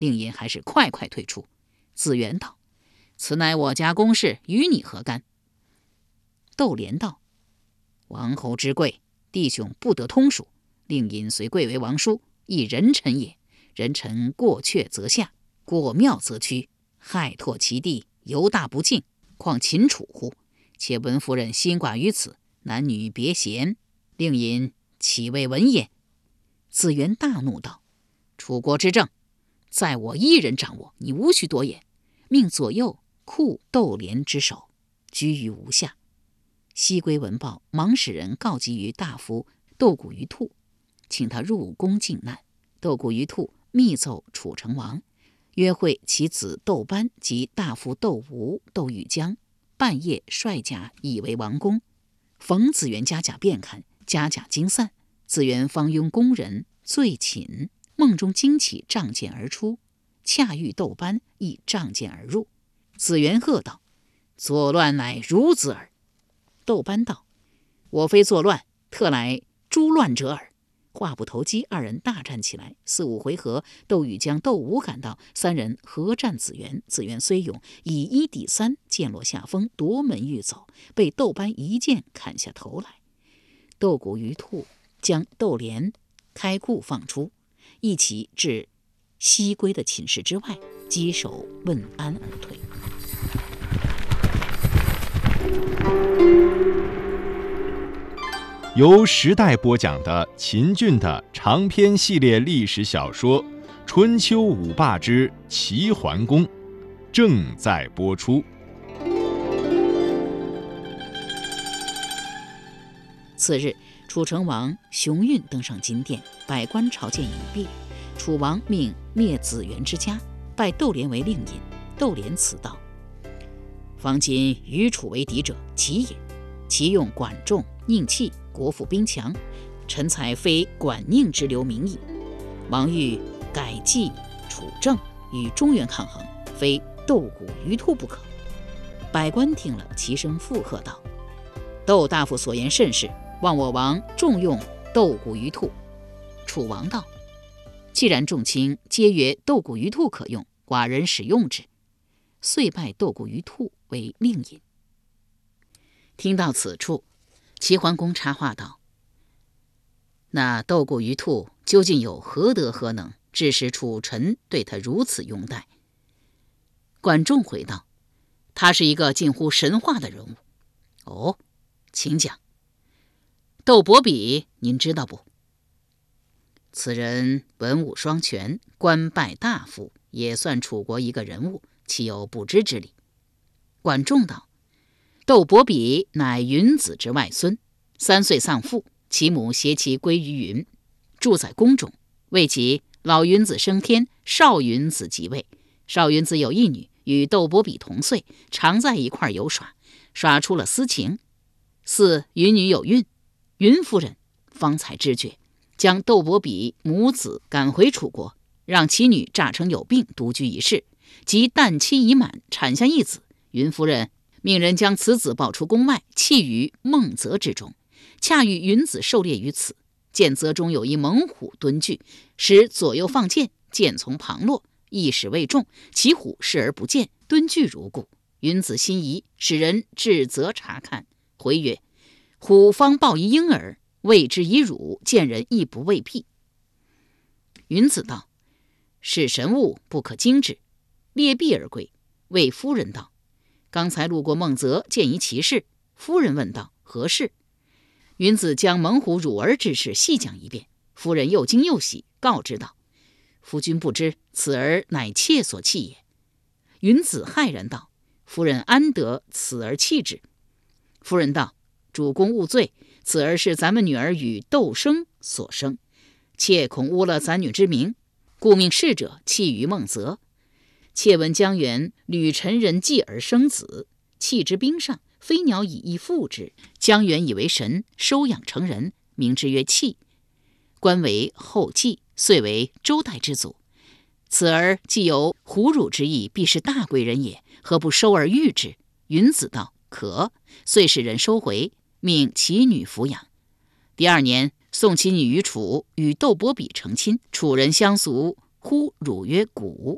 令尹还是快快退出。子元道：此乃我家公事，与你何干？窦连道：王侯之贵，弟兄不得通属，令尹虽贵为王叔，亦人臣也。人臣过阙则下，过庙则屈，害拓其地，犹大不敬，况秦楚乎？且闻夫人心寡于此，男女别嫌，令尹岂未闻也？子元大怒道：楚国之政，在我一人掌握，你无需多言。命左右库窦连之手，居于无下。西归闻报，忙使人告急于大夫窦谷于兔，请他入宫靖难。窦谷于兔密奏楚成王，约会其子窦班及大夫窦吴、窦禹姜，半夜率甲以为王宫。逢子元家甲便看，家甲惊散。子元方拥宫人，醉寝，梦中惊起，仗剑而出，恰遇窦班，亦仗剑而入。子元喝道：作乱乃孺子耳！窦班道：我非作乱，特来诛乱者耳。话不投机，二人大战起来，4、5回合，窦禹将窦吴赶到，三人合战子元。子元虽勇，以1抵3，剑落下风，夺门欲走，被窦班一剑砍下头来。窦谷于兔将窦连开库放出，一起至西归的寝室之外，稽首问安而退。 由时代播讲的秦俊的长篇系列历史小说《春秋五霸之齐桓公》正在播出。 次日，楚成王熊运登上金殿，百官朝见已毕。楚王命灭子元之家，拜窦连为令尹。窦连辞道：方今与楚为敌者，齐也。其用管仲、宁戚，国富兵强，臣才非管宁之流民矣。王欲改继楚政，与中原抗衡，非窦谷于兔不可。百官听了，齐声附和道：窦大夫所言甚是，望我王重用窦谷于兔。楚王道：既然众卿皆曰窦谷于兔可用，寡人使用之。遂拜窦谷于兔为令尹。听到此处，齐桓公插话道：那窦谷于兔究竟有何德何能，致使楚臣对他如此拥戴？管仲回道：他是一个近乎神话的人物。哦，请讲。窦伯比您知道不？此人文武双全，官拜大夫，也算楚国一个人物，岂有不知之理？管仲道：窦伯比乃云子之外孙，3岁丧父，其母携其归于云，住在宫中。未及老云子升天，少云子即位。少云子有一女，与窦伯比同岁，常在一块游耍，耍出了私情。4云女有孕，云夫人方才知觉，将窦伯比母子赶回楚国，让其女诈称有病，独居一室。及旦期已满，产下一子，云夫人命人将此子抱出宫外，弃于孟泽之中。恰遇云子狩猎于此，见泽中有一猛虎蹲踞，使左右放箭，箭从旁落，一矢未中，其虎视而不见，蹲踞如故。云子心疑，使人至泽查看，回曰：虎方抱一婴儿，谓之以辱，见人亦不畏避。云子道：是神物，不可惊之。猎毙而归，谓夫人道：刚才路过孟泽，见一奇事。夫人问道：何事？云子将猛虎辱儿之事细讲一遍。夫人又惊又喜，告知道：夫君不知，此儿乃妾所弃也。云子骇然道：夫人安得此儿弃之？夫人道：主公勿罪，此儿是咱们女儿与窦生所生，妾恐污了咱女之名，故命逝者弃于孟泽。妾闻姜原吕陈人继而生子，弃之冰上，飞鸟以翼复之。姜原以为神，收养成人，名之曰弃。官为后继，遂为周代之祖。此儿既有虎辱之意，必是大贵人也，何不收而育之？云子道：可。遂使人收回，命其女抚养。第2年，送其女于楚，与窦伯比成亲。楚人相俗，呼辱曰谷。